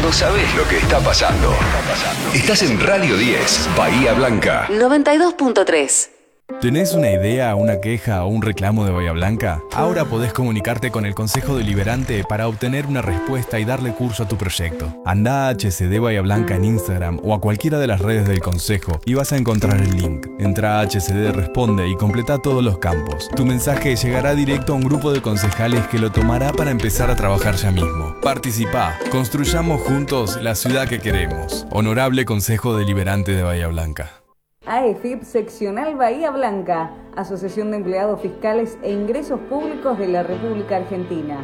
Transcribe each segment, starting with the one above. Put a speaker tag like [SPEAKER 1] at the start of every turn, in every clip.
[SPEAKER 1] no sabés lo que está pasando. Estás en Radio 10, Bahía Blanca.
[SPEAKER 2] 92.3.
[SPEAKER 3] ¿Tenés una idea, una queja o un reclamo de Bahía Blanca? Ahora podés comunicarte con el Consejo Deliberante para obtener una respuesta y darle curso a tu proyecto. Andá a HCD Bahía Blanca en Instagram o a cualquiera de las redes del Consejo y vas a encontrar el link. Entrá a HCD Responde y completa todos los campos. Tu mensaje llegará directo a un grupo de concejales que lo tomará para empezar a trabajar ya mismo. Participá, construyamos juntos la ciudad que queremos. Honorable Consejo Deliberante de Bahía Blanca.
[SPEAKER 4] AEFIP Seccional Bahía Blanca, Asociación de Empleados Fiscales e Ingresos Públicos de la República Argentina.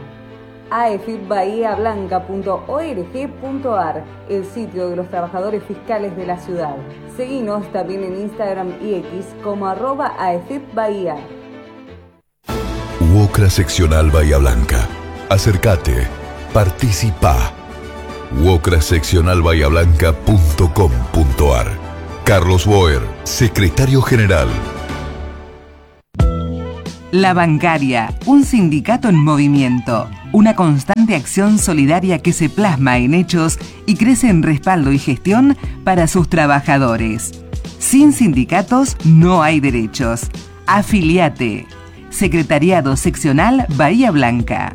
[SPEAKER 4] aefipbahía.org.ar, el sitio de los trabajadores fiscales de la ciudad. Seguinos también en Instagram y X como @AEFIPBahía.
[SPEAKER 5] UOCRA Seccional Bahía Blanca. Acércate, participá. uocraseccionalbahiablanca.com.ar. Carlos Boer, secretario general.
[SPEAKER 6] La Bancaria, un sindicato en movimiento, una constante acción solidaria que se plasma en hechos y crece en respaldo y gestión para sus trabajadores. Sin sindicatos no hay derechos. Afiliate. Secretariado Seccional Bahía Blanca.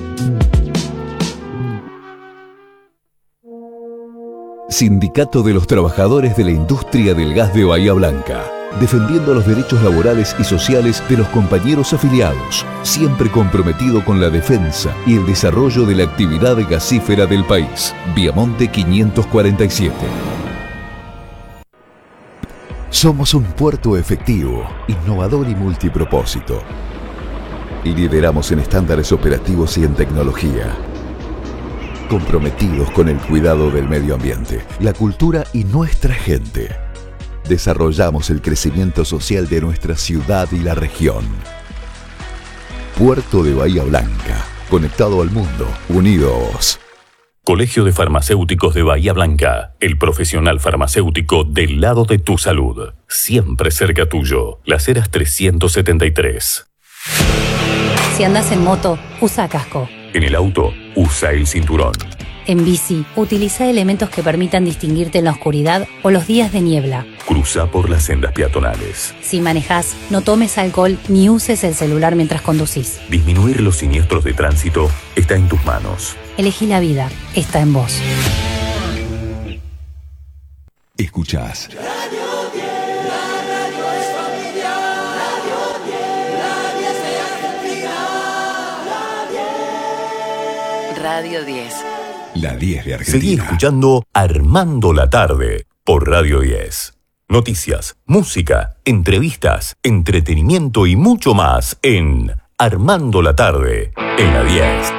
[SPEAKER 5] Sindicato de los Trabajadores de la Industria del Gas de Bahía Blanca, defendiendo los derechos laborales y sociales de los compañeros afiliados, siempre comprometido con la defensa y el desarrollo de la actividad gasífera del país. Viamonte 547. Somos un puerto efectivo, innovador y multipropósito. Lideramos en estándares operativos y en tecnología. Comprometidos con el cuidado del medio ambiente, la cultura y nuestra gente. Desarrollamos el crecimiento social de nuestra ciudad y la región. Puerto de Bahía Blanca, conectado al mundo, unidos.
[SPEAKER 7] Colegio de Farmacéuticos de Bahía Blanca, el profesional farmacéutico del lado de tu salud. Siempre cerca tuyo. Las Heras 373.
[SPEAKER 8] Si andas en moto, usa casco.
[SPEAKER 7] En el auto, usa el cinturón.
[SPEAKER 8] En bici, utiliza elementos que permitan distinguirte en la oscuridad o los días de niebla.
[SPEAKER 7] Cruza por las sendas peatonales.
[SPEAKER 8] Si manejás, no tomes alcohol ni uses el celular mientras conducís.
[SPEAKER 7] Disminuir los siniestros de tránsito está en tus manos.
[SPEAKER 8] Elegí la vida, está en vos.
[SPEAKER 5] Escuchás
[SPEAKER 2] Radio 10.
[SPEAKER 5] la 10 de Argentina.
[SPEAKER 7] Seguí escuchando Armando la Tarde por Radio 10. Noticias, música, entrevistas, entretenimiento y mucho más en Armando la Tarde en la 10.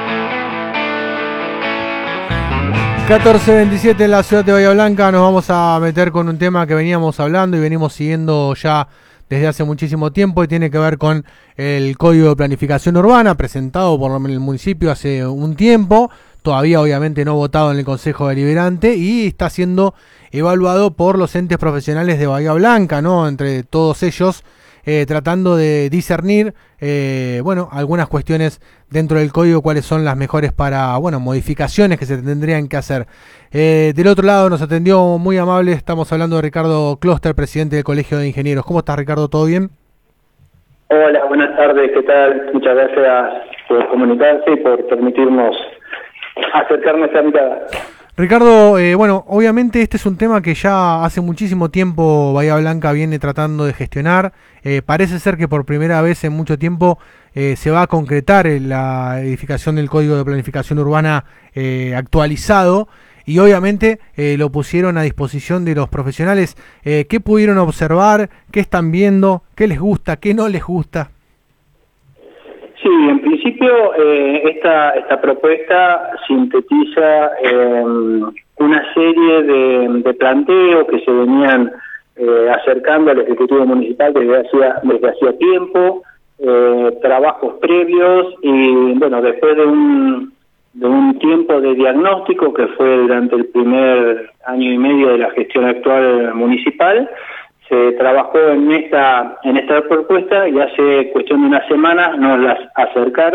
[SPEAKER 9] 14:27 en la ciudad de Bahía Blanca. Nos vamos a meter con un tema que veníamos hablando y venimos siguiendo ya desde hace muchísimo tiempo y tiene que ver con el Código de Planificación Urbana presentado por el municipio hace un tiempo, todavía obviamente no votado en el Consejo Deliberante y está siendo evaluado por los entes profesionales de Bahía Blanca, ¿no? Entre todos ellos tratando de discernir algunas cuestiones dentro del código, cuáles son las mejores para modificaciones que se tendrían que hacer. Del otro lado nos atendió muy amable, estamos hablando de Ricardo Kloster, presidente del Colegio de Ingenieros. ¿Cómo estás, Ricardo? ¿Todo bien?
[SPEAKER 10] Hola, buenas tardes, ¿qué tal? Muchas gracias por comunicarse y por permitirnos acercarnos a mitad.
[SPEAKER 9] Ricardo, obviamente este es un tema que ya hace muchísimo tiempo Bahía Blanca viene tratando de gestionar. Parece ser que por primera vez en mucho tiempo se va a concretar la edificación del Código de Planificación Urbana actualizado y obviamente lo pusieron a disposición de los profesionales. ¿Qué pudieron observar? ¿Qué están viendo? ¿Qué les gusta? ¿Qué no les gusta?
[SPEAKER 10] Sí, en principio esta propuesta sintetiza una serie de planteos que se venían acercando al Ejecutivo Municipal desde hacía tiempo, trabajos previos y después de un tiempo de diagnóstico que fue durante el primer año y medio de la gestión actual municipal, se trabajó en esta propuesta y hace cuestión de unas semanas nos las acercaron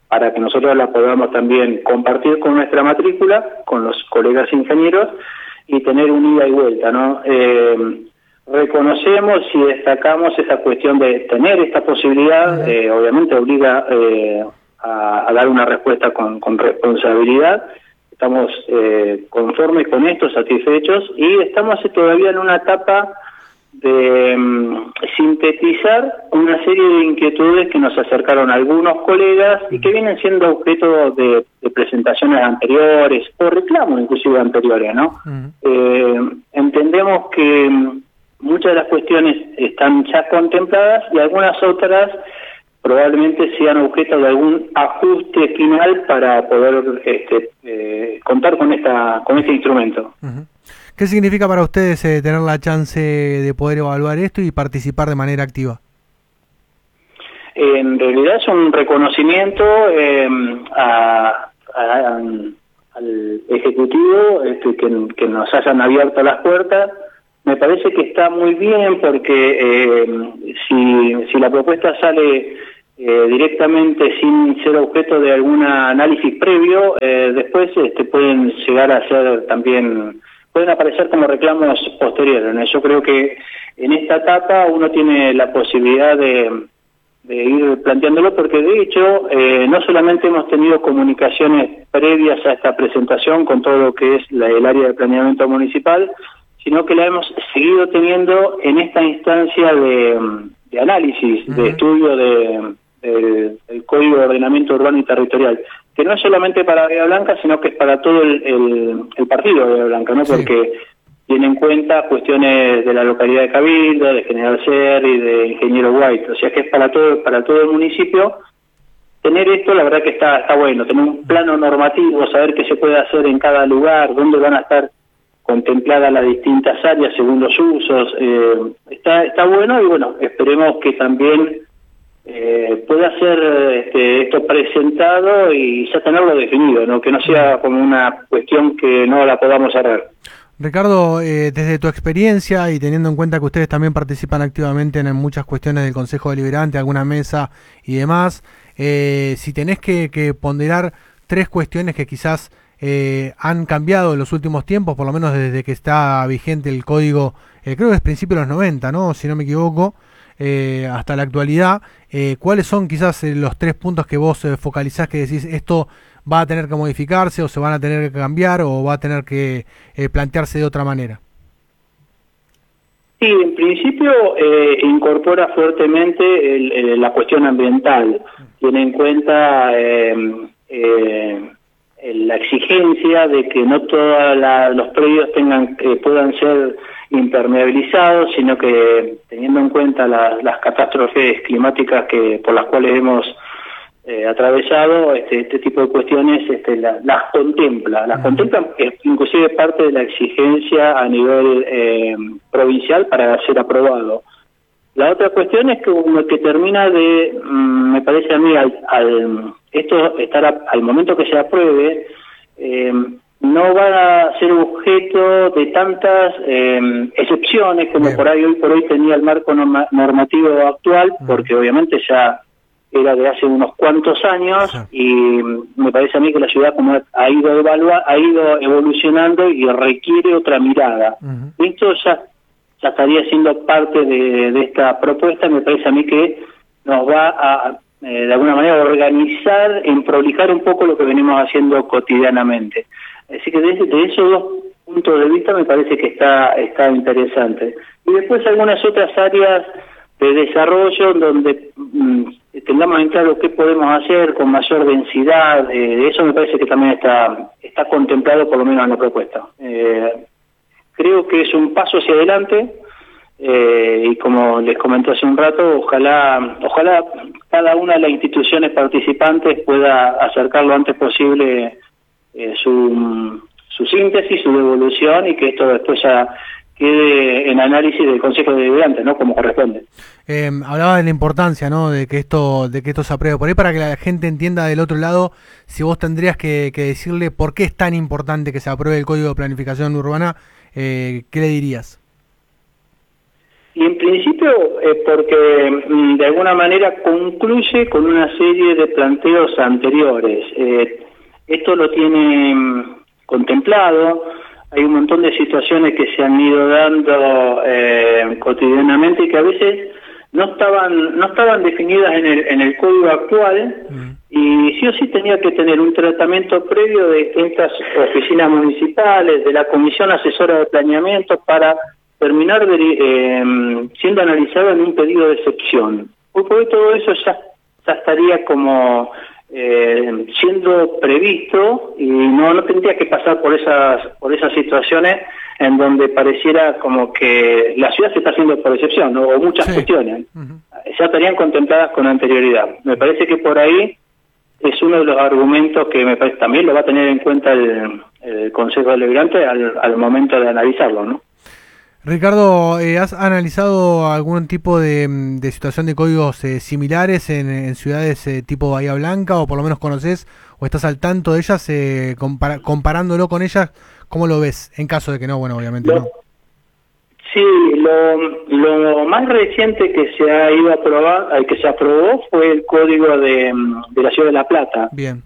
[SPEAKER 10] para que nosotros la podamos también compartir con nuestra matrícula, con los colegas ingenieros, y tener un ida y vuelta, ¿no? Reconocemos y destacamos esa cuestión de tener esta posibilidad, obviamente obliga a dar una respuesta con responsabilidad. Estamos conformes con esto, satisfechos, y estamos todavía en una etapa de sintetizar una serie de inquietudes que nos acercaron algunos colegas y que vienen siendo objeto de presentaciones anteriores o reclamos inclusive anteriores, ¿no? Entendemos que muchas de las cuestiones están ya contempladas y algunas otras probablemente sean objeto de algún ajuste final para poder contar con este instrumento.
[SPEAKER 9] ¿Qué significa para ustedes tener la chance de poder evaluar esto y participar de manera activa?
[SPEAKER 10] En realidad es un reconocimiento al Ejecutivo que nos hayan abierto las puertas. Me parece que está muy bien porque si la propuesta sale directamente sin ser objeto de algún análisis previo, después pueden llegar a ser también, pueden aparecer como reclamos posteriores, ¿no? Yo creo que en esta etapa uno tiene la posibilidad de ir planteándolo porque de hecho no solamente hemos tenido comunicaciones previas a esta presentación con todo lo que es el área de planeamiento municipal, sino que la hemos seguido teniendo en esta instancia de análisis, de estudio del Código de Ordenamiento Urbano y Territorial, que no es solamente para Bahía Blanca, sino que es para todo el partido de Bahía Blanca, ¿no? Porque tiene en cuenta cuestiones de la localidad de Cabildo, de General Serri, de Ingeniero White, o sea que es para todo el municipio. Tener esto, la verdad que está bueno, tener un plano normativo, saber qué se puede hacer en cada lugar, dónde van a estar contempladas las distintas áreas según los usos, está bueno y bueno, esperemos que también pueda ser esto presentado y ya tenerlo definido, ¿no? Que no sea como una cuestión que no la podamos cerrar.
[SPEAKER 9] Ricardo, desde tu experiencia y teniendo en cuenta que ustedes también participan activamente en muchas cuestiones del Consejo Deliberante, alguna mesa y demás, si tenés que ponderar 3 cuestiones que quizás han cambiado en los últimos tiempos, por lo menos desde que está vigente el código, creo que es principio de los 90, ¿no? Si no me equivoco, hasta la actualidad, ¿cuáles son quizás los 3 puntos que vos focalizás que decís esto va a tener que modificarse o se van a tener que cambiar o va a tener que plantearse de otra manera?
[SPEAKER 10] Sí, en principio incorpora fuertemente la cuestión ambiental, tiene en cuenta la exigencia de que no todos los predios puedan ser impermeabilizados, sino que teniendo en cuenta las catástrofes climáticas por las cuales hemos atravesado, este tipo de cuestiones las contempla, inclusive parte de la exigencia a nivel provincial para ser aprobado. La otra cuestión es que termina me parece a mí, esto estará al momento que se apruebe, no va a ser objeto de tantas excepciones como hoy por hoy tenía el marco normativo actual, porque obviamente ya era de hace unos cuantos años y me parece a mí que la ciudad como ha ido evolucionando y requiere otra mirada. Esto ya estaría siendo parte de esta propuesta. Me parece a mí que nos va a de alguna manera organizar, prolijar un poco lo que venimos haciendo cotidianamente. Así que desde esos 2 puntos de vista me parece que está interesante. Y después algunas otras áreas de desarrollo donde tengamos en claro qué podemos hacer con mayor densidad, eso me parece que también está contemplado por lo menos en la propuesta. Creo que es un paso hacia adelante y como les comenté hace un rato, ojalá cada una de las instituciones participantes pueda acercar lo antes posible su síntesis, su devolución y que esto después ya quede en análisis del Consejo Deliberante, ¿no? Como corresponde.
[SPEAKER 9] Hablaba de la importancia, ¿no? de que esto se apruebe. Por ahí para que la gente entienda del otro lado, si vos tendrías que decirle por qué es tan importante que se apruebe el Código de Planificación Urbana, ¿qué le dirías?
[SPEAKER 10] Y en principio principio, porque de alguna manera concluye con una serie de planteos anteriores. Esto lo tiene contemplado. Hay un montón de situaciones que se han ido dando cotidianamente y que a veces no estaban definidas en el código actual, y sí o sí tenía que tener un tratamiento previo de estas oficinas municipales, de la Comisión Asesora de Planeamiento, para terminar siendo analizado en un pedido de excepción. Porque todo eso ya estaría como siendo previsto, y no tendría que pasar por esas situaciones en donde pareciera como que la ciudad se está haciendo por excepción, ¿no? O muchas cuestiones ya estarían contempladas con anterioridad. Me parece que por ahí es uno de los argumentos que me parece también lo va a tener en cuenta el Consejo Deliberante al momento de analizarlo, ¿no?
[SPEAKER 9] Ricardo, ¿has analizado algún tipo de situación de códigos similares en ciudades tipo Bahía Blanca, o por lo menos conoces o estás al tanto de ellas, comparándolo con ellas? ¿Cómo lo ves? En caso de que no, bueno, obviamente no.
[SPEAKER 10] Sí, lo más reciente que se ha ido a aprobar, que se aprobó, fue el código de la Ciudad de La Plata.
[SPEAKER 9] Bien.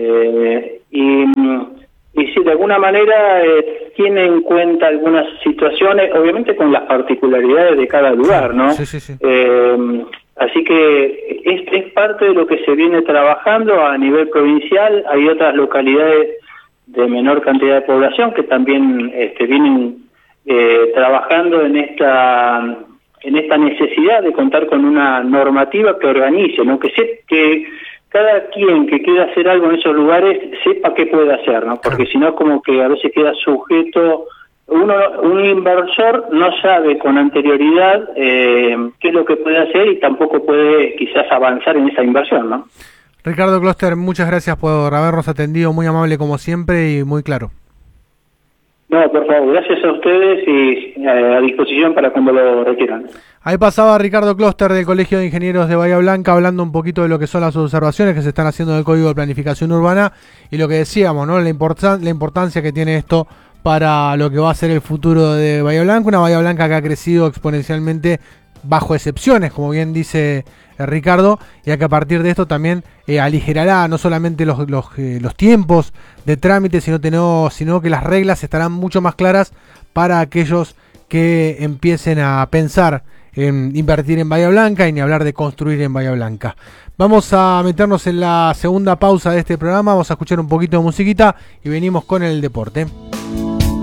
[SPEAKER 10] Y sí, de alguna manera tiene en cuenta algunas situaciones, obviamente con las particularidades de cada lugar, ¿no?
[SPEAKER 9] Sí.
[SPEAKER 10] Así que es parte de lo que se viene trabajando a nivel provincial. Hay otras localidades de menor cantidad de población que también vienen trabajando en esta necesidad de contar con una normativa que organice, ¿no? Que cada quien que quiera hacer algo en esos lugares sepa qué puede hacer, ¿no? Porque si no, como que a veces queda sujeto. Un inversor no sabe con anterioridad qué es lo que puede hacer, y tampoco puede quizás avanzar en esa inversión, ¿no?
[SPEAKER 9] Ricardo Kloster, muchas gracias por habernos atendido, muy amable como siempre y muy claro.
[SPEAKER 10] No, por favor, gracias a ustedes y a disposición para cuando lo requieran.
[SPEAKER 9] Ahí pasaba Ricardo Kloster del Colegio de Ingenieros de Bahía Blanca, hablando un poquito de lo que son las observaciones que se están haciendo del Código de Planificación Urbana y lo que decíamos, ¿no? La importancia que tiene esto para lo que va a ser el futuro de Bahía Blanca, una Bahía Blanca que ha crecido exponencialmente bajo excepciones, como bien dice Ricardo, y a que a partir de esto también aligerará no solamente los tiempos de trámite, sino que las reglas estarán mucho más claras para aquellos que empiecen a pensar en invertir en Bahía Blanca y ni hablar de construir en Bahía Blanca. Vamos a meternos en la segunda pausa de este programa, vamos a escuchar un poquito de musiquita y venimos con el deporte.